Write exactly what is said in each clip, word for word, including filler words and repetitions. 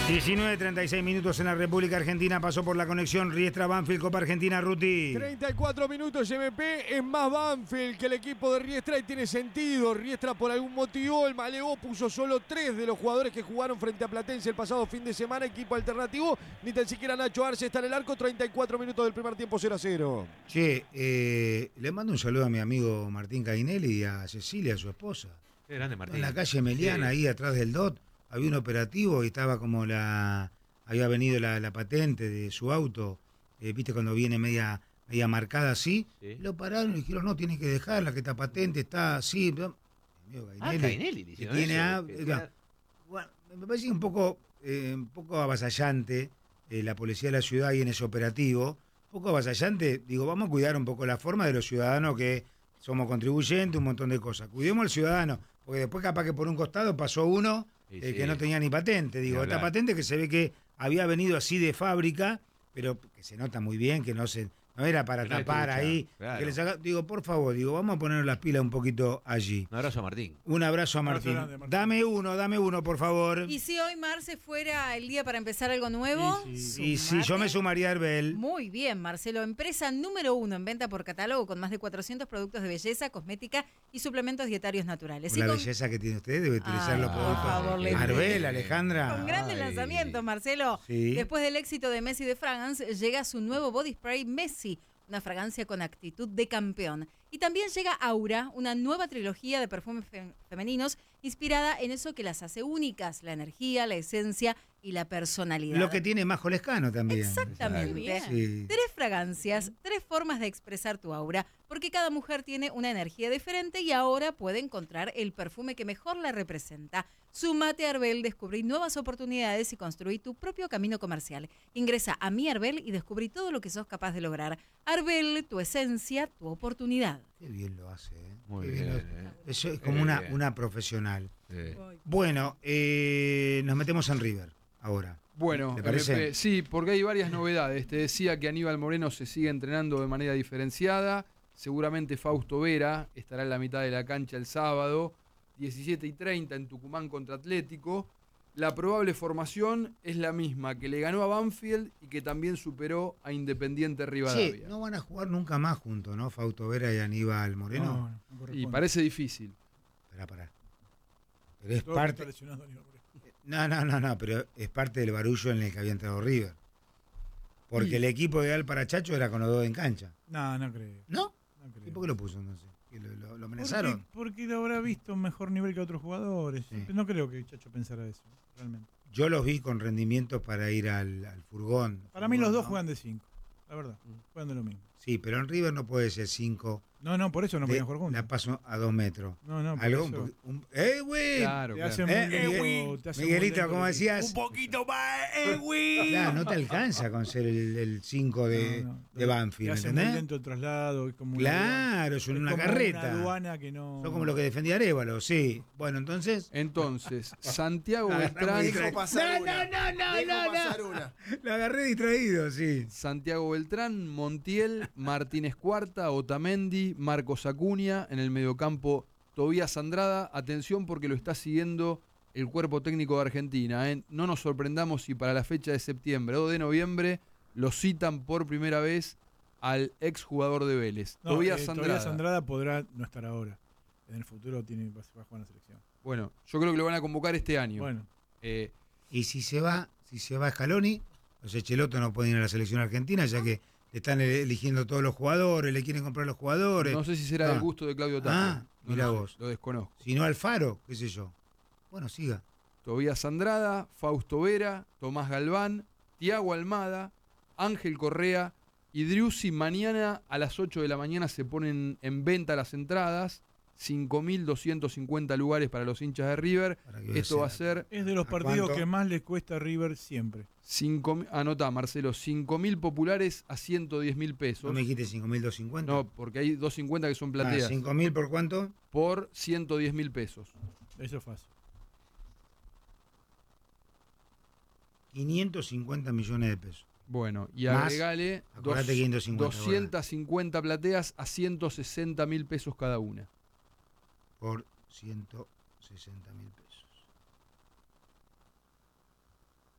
diecinueve treinta y seis minutos en la República Argentina. Pasó por la conexión Riestra-Banfield, Copa Argentina, Ruti. treinta y cuatro minutos M P. Es más Banfield que el equipo de Riestra y tiene sentido. Riestra por algún motivo, el Malevó puso solo tres de los jugadores que jugaron frente a Platense el pasado fin de semana. Equipo alternativo. Ni tan siquiera Nacho Arce está en el arco. treinta y cuatro minutos del primer tiempo, cero a cero. Che, eh, le mando un saludo a mi amigo Martín Cainelli y a Cecilia, su esposa. Qué grande, Martín. En la calle Meliana, sí, ahí atrás del D O T. Había un operativo y estaba como la... Había venido la, la patente de su auto, eh, viste cuando viene media media marcada así. Sí. Lo pararon y dijeron, no, tienes que dejarla, que esta patente está así. Amigo Cainelli, ah, Cainelli dice, tiene a, que a, bueno, me parece un poco, eh, un poco avasallante eh, la policía de la ciudad ahí en ese operativo. Un poco avasallante, digo, vamos a cuidar un poco la forma de los ciudadanos que somos contribuyentes, un montón de cosas. Cuidemos al ciudadano, porque después capaz que por un costado pasó uno eh, sí, que no tenía ni patente. Digo, esta patente que se ve que había venido así de fábrica, pero que se nota muy bien, que no se no era para pero tapar no ahí. Claro. Que le saca, digo, por favor, digo, vamos a poner las pilas un poquito allí. Un abrazo a Martín. Un abrazo a Martín. Un abrazo grande, Martín. Dame uno, dame uno, por favor. ¿Y si hoy, Marce, fuera el día para empezar algo nuevo? Sí, sí. Y si yo me sumaría a Herbel. Muy bien, Marcelo. Empresa número uno en venta por catálogo con más de cuatrocientos productos de belleza, cosmética y suplementos dietarios naturales. La con... belleza que tiene usted debe utilizar Ay, los productos. Por favor, Herbel, Alejandra. Con grandes Ay. lanzamientos, Marcelo. Sí. Después del éxito de Messi de Fragrance, llega su nuevo body spray Messi. Una fragancia con actitud de campeón. Y también llega Aura, una nueva trilogía de perfumes fe- femeninos inspirada en eso que las hace únicas, la energía, la esencia y la personalidad. Lo que tiene Majo Lescano también. Exactamente. Sí. Tres fragancias, tres formas de expresar tu aura, porque cada mujer tiene una energía diferente y ahora puede encontrar el perfume que mejor la representa. Súmate a Herbel, descubrí nuevas oportunidades y construí tu propio camino comercial. Ingresa a mi Herbel y descubrí todo lo que sos capaz de lograr. Herbel, tu esencia, tu oportunidad. Qué bien lo hace, ¿eh? Muy Qué bien. bien bien lo... Eso es como una, una profesional. Sí. Bueno, eh, nos metemos en River ahora. Bueno, M P, sí, porque hay varias novedades. Te decía que Aníbal Moreno se sigue entrenando de manera diferenciada. Seguramente Fausto Vera estará en la mitad de la cancha el sábado, diecisiete y treinta en Tucumán contra Atlético. La probable formación es la misma, que le ganó a Banfield y que también superó a Independiente Rivadavia. Sí, no van a jugar nunca más juntos, ¿no? Fausto Vera y Aníbal Moreno. No, no y parece difícil. Esperá, pará. Pero es Todo parte... No, no, no, no, pero es parte del barullo en el que había entrado River. Porque sí. El equipo ideal para Chacho era con los dos en cancha. No, no creo. ¿No? No creo. ¿Y por qué lo puso entonces? ¿Lo, lo, lo amenazaron? Porque, porque lo habrá visto un mejor nivel que otros jugadores. Sí. No creo que Chacho pensara eso, realmente. Yo los vi con rendimientos para ir al, al furgón. Para furgón, mí los dos ¿no? juegan de cinco, la verdad. Juegan de lo mismo. Sí, pero en River no puede ser cinco. No, no, por eso no podían jugar juntos. La paso a dos metros. No, no, por Algo, eso. Un, un, ¡Eh, güey! Claro, te claro. Hacen Eh, lento, eh, te hacen Miguelito, ¿cómo decías? Un poquito más, ¡eh, güey! Claro, no te alcanza con ser el cinco de, no, no, de Banfield, te hacen ¿entendés? muy lento el traslado. Es como claro, una es una, es una como carreta. Una aduana que no... Son como lo que defendía Arévalo, sí. Bueno, entonces... Entonces, Santiago Beltrán... Dijo pasar no, no, no, no, Dijo no, pasar no. una. Lo agarré distraído, sí. Santiago Beltrán, Montiel, Martínez Cuarta, Otamendi, Marcos Acuña, en el mediocampo Tobías Andrada. Atención porque lo está siguiendo el cuerpo técnico de Argentina, ¿eh? No nos sorprendamos si para la fecha de septiembre, dos de noviembre, lo citan por primera vez al exjugador de Vélez. No, Tobías eh, Andrada. Tobías Andrada podrá no estar ahora. En el futuro tiene, va a jugar en la selección. Bueno, yo creo que lo van a convocar este año. Bueno. Eh, y si se va, si se va Scaloni, los Echeloto no pueden ir a la selección argentina, ya que están eligiendo todos los jugadores, le quieren comprar los jugadores. No sé si será ah. del gusto de Claudio Tapia. Ah, no, mira no, vos. Lo desconozco. Si no Alfaro, qué sé yo. Bueno, siga. Tobías Andrada, Fausto Vera, Tomás Galván, Tiago Almada, Ángel Correa y Driussi. Mañana a las ocho de la mañana se ponen en venta las entradas. cinco mil doscientos cincuenta lugares para los hinchas de River. Esto va a ser... Es de los partidos cuánto? que más les cuesta a River siempre. cinco, anotá, Marcelo, cinco mil populares a ciento diez mil pesos. ¿No me dijiste cinco mil doscientos cincuenta? No, porque hay doscientos cincuenta que son plateas. Ah, ¿cinco mil por cuánto? Por ciento diez mil pesos. Eso es fácil. quinientos cincuenta millones de pesos. Bueno, y Más, agregale dos, quinientos cincuenta doscientas cincuenta plateas a ciento sesenta mil pesos cada una. Por ciento sesenta mil pesos.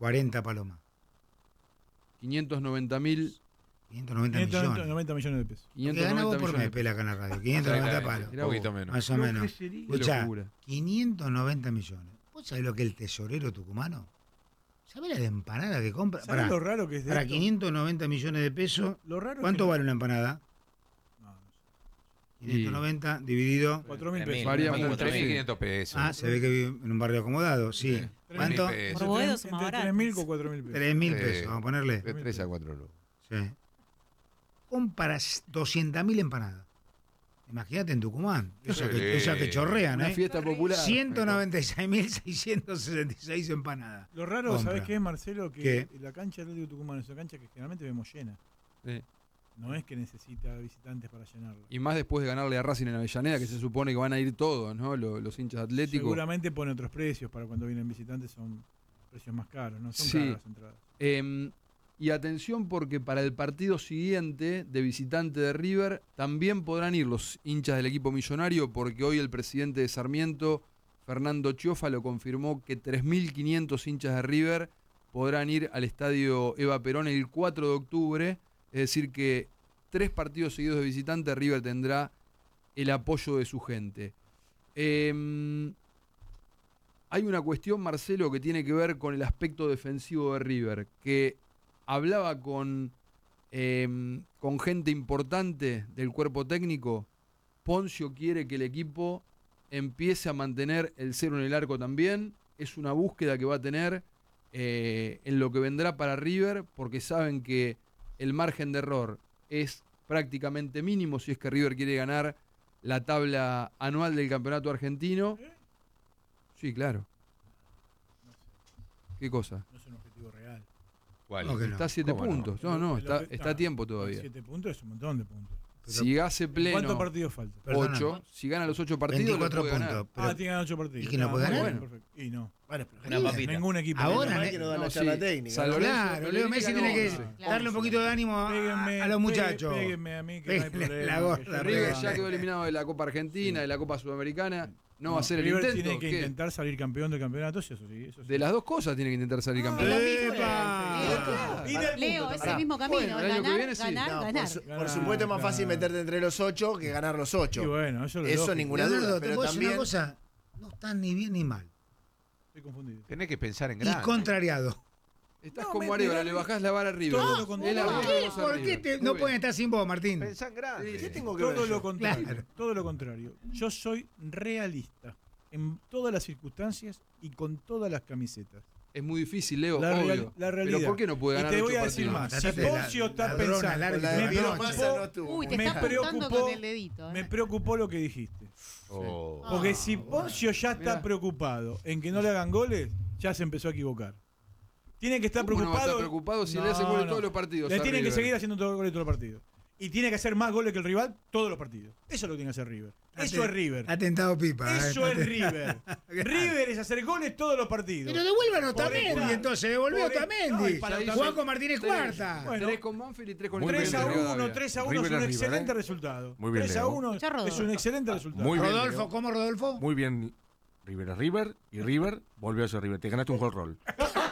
cuarenta palomas. quinientos noventa mil. quinientos noventa millones. noventa millones de pesos. ¿Qué ganás vos por mes, Pela, acá en la radio? quinientos noventa palos. Un poquito menos. Más o menos. Escuchá, locura. quinientos noventa millones. ¿Vos sabés lo que es el tesorero tucumano? ¿Sabés la de empanada que compra? ¿Sabés Pará, lo raro que es de para esto? quinientos noventa millones de pesos, Lo raro ¿cuánto es que vale una empanada? No, no sé. quinientos noventa dividido. cuatro mil tres mil, pesos. Varía tres mil, mucho, tres mil sí. quinientos pesos. Ah, se ve que vive en un barrio acomodado, sí. Sí. ¿Cuánto? tres mil pesos. Por Boedo son Entre, más entre baratos. tres mil con cuatro mil pesos. tres mil Eh, pesos, vamos a ponerle. De tres a cuatro lucas. Sí. Compra doscientas mil empanadas. Imagínate en Tucumán. Eso Sí. que, esas que chorrean, Una ¿eh? fiesta popular. ciento noventa y seis mil seiscientos sesenta y seis empanadas. Lo raro, Compra. ¿sabés qué es, Marcelo? Que ¿Qué? la cancha del Atlético Tucumán es una cancha que generalmente vemos llena. Sí. No es que necesita visitantes para llenarla. Y más después de ganarle a Racing en Avellaneda, que se supone que van a ir todos, ¿no? Los, los hinchas atléticos. Seguramente pone otros precios para cuando vienen visitantes, son precios más caros, ¿no? Son Sí. caras las entradas. Eh, y atención porque para el partido siguiente de visitante de River también podrán ir los hinchas del equipo millonario, porque hoy el presidente de Sarmiento, Fernando Chiofa, lo confirmó que tres mil quinientos hinchas de River podrán ir al estadio Eva Perón el cuatro de octubre. Es decir que tres partidos seguidos de visitante River tendrá el apoyo de su gente. Eh, hay una cuestión, Marcelo, que tiene que ver con el aspecto defensivo de River, que hablaba con, eh, con gente importante del cuerpo técnico. Poncio quiere que el equipo empiece a mantener el cero en el arco también. Es una búsqueda que va a tener eh, en lo que vendrá para River, porque saben que el margen de error es prácticamente mínimo si es que River quiere ganar la tabla anual del campeonato argentino. Sí, claro. ¿Qué cosa? No es un objetivo real. ¿Cuál? No, que no. Está a siete ¿Cómo no? puntos. No, no, El está, obje- está a tiempo todavía. siete puntos es un montón de puntos. Si hace ¿Cuántos pleno partidos faltan? Perdona. ocho, si gana los ocho partidos, lo veinticuatro puede ganar. puntos. Pero ah, tienen ocho partidos. ¿y que no Ah, puede muy ganar? bueno, perfecto. Y no. Bueno, pero Una River, papita. Ningún equipo. Ahora, Normal ¿eh? que no da No, la charla sí. técnica. San ¿no? Lorenzo, Claro, Leo Pellegrini Messi ganó tiene que once. darle un poquito de ánimo a, Péguenme, a los pegue- muchachos. Péguenme a mí que no hay Péguenle problema. la que gorda, yo River River regalo. ya quedó eliminado de la Copa Argentina, de la Copa Sudamericana. No, va a ser el River intento. tiene que ¿qué? intentar salir campeón del campeonato, sí, eso sí. Eso sí. De las dos cosas tiene que intentar salir campeón. ¡Epa! Y del Leo, punto es también. el mismo camino. Bueno, el año que ganar, viene sí. ganar, No, ganar. por, su- por Ganar, supuesto es más fácil claro. meterte entre los ocho que ganar los ocho. Y bueno, eso es lo Eso lógico. ninguna Leonardo, duda. te Pero puedo decir una también cosa, no están ni bien ni mal. Estoy confundido. Tenés que pensar en Y grande. contrariado. Estás No, como me- Arevalo, me- le bajás la vara a River. Todo vos. lo contrario. Es la ¿Por misma qué? cosa ¿Por River. qué te- Muy no bien. pueden estar sin vos, Martín? Pensá en grande. ¿Qué tengo que ver Todo yo? lo contrario. Claro. Todo lo contrario. Yo soy realista en todas las circunstancias y con todas las camisetas. Es muy difícil, Leo, La, real- obvio. la realidad. Pero ¿por qué no puede Y ganar te ocho voy a decir partidos? más. Si Tratate de la- Poncio está ladrona, pensando, larga Con la de me Pino preocupó, Massa no estuvo. Uy, te Me está apuntando preocupó- con el dedito. ¿eh? me preocupó lo que dijiste. Oh. Porque si Poncio ya está Mirá. preocupado en que no le hagan goles, ya se empezó a equivocar. Tiene que estar ¿Cómo no va a preocupado. estar preocupado si No, le hace goles no. todos los partidos? Le a tienen que River? seguir haciendo todos los goles todos los partidos. Y tiene que hacer más goles que el rival todos los partidos. Eso es lo que tiene que hacer River. Eso es River. Atentado pipa. Eso eh. es River. River es hacer goles todos los partidos. Pero devuelvan a Por Otamendi, igual. entonces, devolvió a Por- Otamendi. no, y para Ya hizo Jugá con Martínez tres. Cuarta. Bueno. Tres con Banfield y tres con Muy el bien, tres a River. uno, tres a uno es River un es River, excelente ¿eh? resultado. Muy bien, tres a Leo. uno Mucha Rodolfo. es un excelente resultado. Muy bien, Rodolfo, Leo. ¿cómo Rodolfo? Muy bien, River es River y River volvió a ser River. Te ganaste un gol roll.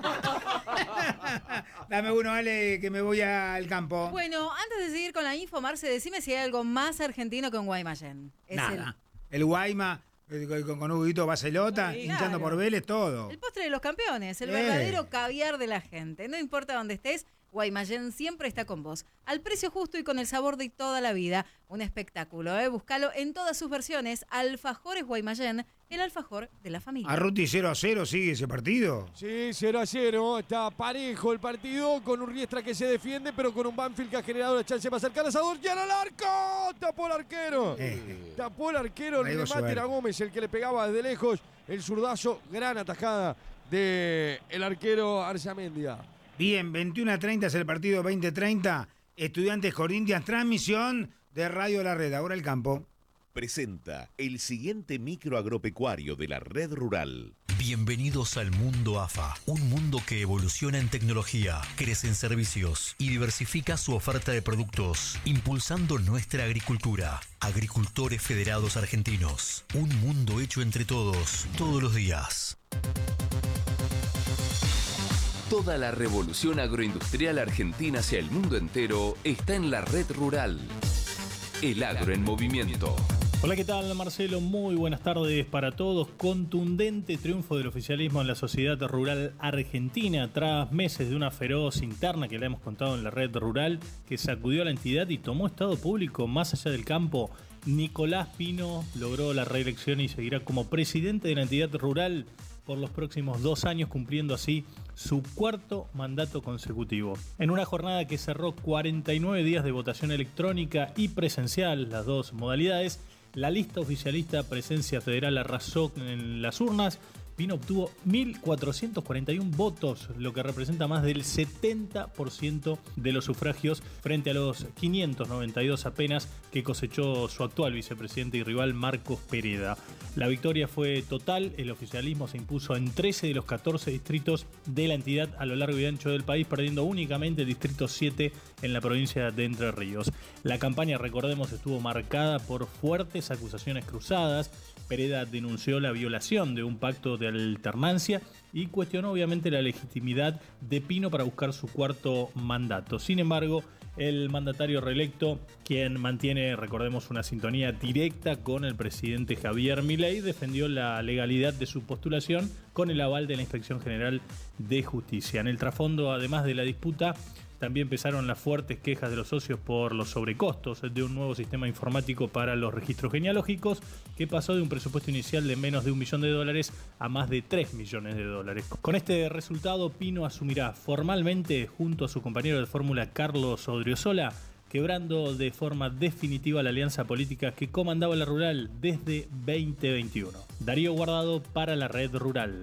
Dame uno, Ale, que me voy al campo. Bueno, antes de seguir con la info, Marce, decime si hay algo más argentino que un Guaymallén. Es Nada. El Guayma, eh, con, con Huguito Bacelota, Sí, hinchando claro. por Vélez, todo. El, el postre de los campeones, el Eh. verdadero caviar de la gente. No importa dónde estés, Guaymallén siempre está con vos. Al precio justo y con el sabor de toda la vida. Un espectáculo, ¿eh? Búscalo en todas sus versiones. Alfajores Guaymallén, el alfajor de la familia. Arruti cero a cero, sigue ese partido. Sí, cero a cero. Está parejo el partido con un Riestra que se defiende, pero con un Banfield que ha generado la chance más cercana. ¡Sadurgian al arco! ¡Tapó el arquero! Eh, Tapó el arquero, el Traigo remate suerte. era Gómez el que le pegaba desde lejos. El zurdazo, gran atajada del el arquero Arzamendia. Bien, veintiuno a treinta es el partido veinte treinta. Estudiantes Corinthians, transmisión de Radio La Red. Ahora el campo. Presenta el siguiente micro agropecuario de la red rural. Bienvenidos al mundo A F A, un mundo que evoluciona en tecnología, crece en servicios y diversifica su oferta de productos, impulsando nuestra agricultura. Agricultores Federados Argentinos, un mundo hecho entre todos, todos los días. Toda la revolución agroindustrial argentina hacia el mundo entero está en la red rural. El agro en movimiento. Hola, ¿qué tal, Marcelo? Muy buenas tardes para todos. Contundente triunfo del oficialismo en la sociedad rural argentina tras meses de una feroz interna que le hemos contado en la red rural que sacudió a la entidad y tomó estado público más allá del campo. Nicolás Pino logró la reelección y seguirá como presidente de la entidad rural por los próximos dos años, cumpliendo así su cuarto mandato consecutivo. En una jornada que cerró cuarenta y nueve días de votación electrónica y presencial, las dos modalidades, la lista oficialista Presencia Federal arrasó en las urnas. Pino obtuvo mil cuatrocientos cuarenta y uno votos, lo que representa más del setenta por ciento de los sufragios frente a los quinientos noventa y dos apenas que cosechó su actual vicepresidente y rival Marcos Pereda. La victoria fue total, el oficialismo se impuso en trece de los catorce distritos de la entidad a lo largo y ancho del país, perdiendo únicamente el distrito siete en la provincia de Entre Ríos. La campaña, recordemos, estuvo marcada por fuertes acusaciones cruzadas. Pereda denunció la violación de un pacto de alternancia y cuestionó obviamente la legitimidad de Pino para buscar su cuarto mandato. Sin embargo, el mandatario reelecto, quien mantiene, recordemos, una sintonía directa con el presidente Javier Milei, defendió la legalidad de su postulación con el aval de la Inspección General de Justicia. En el trasfondo, además de la disputa, también empezaron las fuertes quejas de los socios por los sobrecostos de un nuevo sistema informático para los registros genealógicos que pasó de un presupuesto inicial de menos de un millón de dólares a más de tres millones de dólares. Con este resultado, Pino asumirá formalmente junto a su compañero de fórmula Carlos Odriozola, quebrando de forma definitiva la alianza política que comandaba la rural desde veinte veintiuno. Darío Guardado para la Red Rural.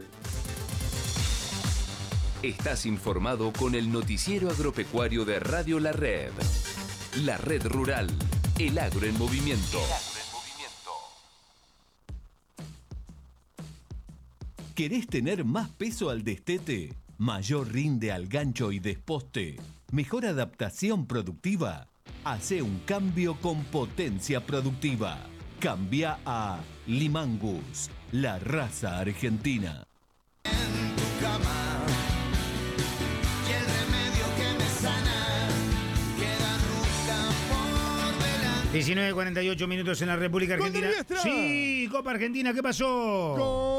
Estás informado con el noticiero agropecuario de Radio La Red. La Red Rural, el agro en movimiento. ¿Querés tener más peso al destete? ¿Mayor rinde al gancho y desposte? ¿Mejor adaptación productiva? Hacé un cambio con potencia productiva. Cambia a Limangus, la raza argentina. En tu cama. Y el remedio que me sana queda nunca por delante. diecinueve cuarenta y ocho minutos en la República Argentina. Sí, Copa Argentina, ¿qué pasó?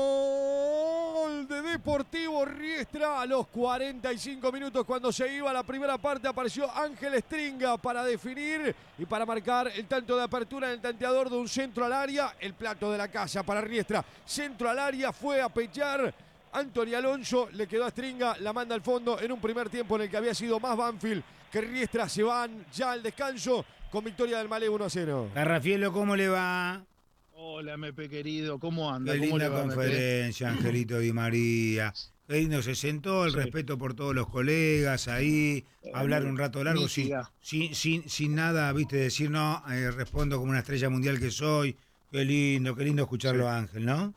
Gol de Deportivo Riestra a los cuarenta y cinco minutos. Cuando se iba a la primera parte apareció Ángel Stringa para definir y para marcar el tanto de apertura en el tanteador de un centro al área. El plato de la casa para Riestra. Centro al área, fue a pechar Anthony Alonso, le quedó a Stringa, la manda al fondo en un primer tiempo en el que había sido más Banfield que Riestra. Se van ya al descanso con victoria del Malé uno a cero. Garrafielo, ¿cómo le va? Hola, M P querido, ¿cómo anda? Qué ¿Cómo linda le va, conferencia, M P? Angelito Di María. Qué lindo se sentó, el Sí. respeto por todos los colegas ahí, Eh, hablar un rato largo sin, nítida. sin, sin, sin nada, viste, decir no, eh, respondo como una estrella mundial que soy. Qué lindo, qué lindo escucharlo, Sí. Ángel, ¿no?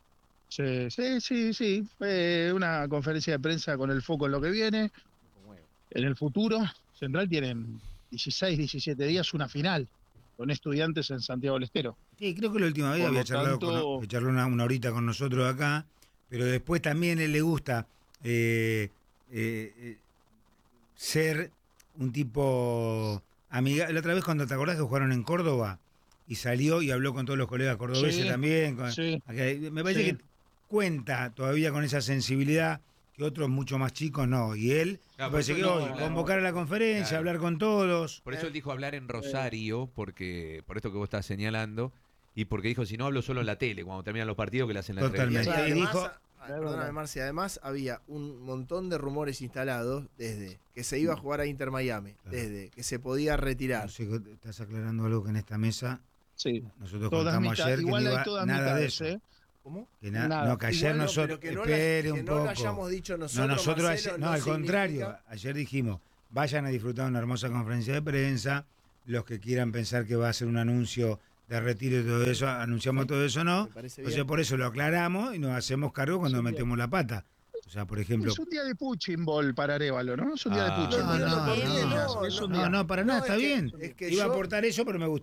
Sí, sí, sí, sí. Fue una conferencia de prensa con el foco en lo que viene. En el futuro, Central tiene en dieciséis, diecisiete días una final con Estudiantes en Santiago del Estero. Sí, creo que la última vez Por había lo charlado tanto- con, que charló una, una horita con nosotros acá, pero después también a él le gusta eh, eh, eh, ser un tipo amigable. La otra vez cuando te acordás que jugaron en Córdoba y salió y habló con todos los colegas cordobeses Sí, también. con- sí, que me parece sí. que cuenta todavía con esa sensibilidad que otros mucho más chicos no. Y él, Claro, me parece por que eso hoy, dijo- convocar a la conferencia, Claro. hablar con todos. Por eso él dijo hablar en Rosario, porque por esto que vos estás señalando, y porque dijo, si no hablo solo en la tele, cuando terminan los partidos que le hacen la Totalmente. entrevista. Y Y además, dijo- ah, perdóname, Marcia, además había un montón de rumores instalados desde que se iba a jugar a Inter Miami, desde que se podía retirar. No sé, estás aclarando algo que en esta mesa Sí. nosotros Todas contamos mitad- ayer que igual no hay iba todas nada de mitades, eso. ¿eh? ¿Cómo? Que na- Nada. no, que ayer Igual no, nosotros, pero que no la- espere un que no poco. lo hayamos dicho no, nosotros, nosotros Marcelo, ayer- no, no al significa- contrario, ayer dijimos, vayan a disfrutar de una hermosa conferencia de prensa, los que quieran pensar que va a ser un anuncio de retiro y todo eso, anunciamos todo eso, no. Me parece Entonces bien. por eso lo aclaramos y nos hacemos cargo cuando Sí, bien. metemos la pata. O sea, por ejemplo... Es un día de punching ball para Arevalo, ¿no? Es un día de Ah. punching No, ball. no, no, Es un no, día, no, es un No, día. no, para nada, No, es está que- bien. es que Iba a yo- aportar eso, pero me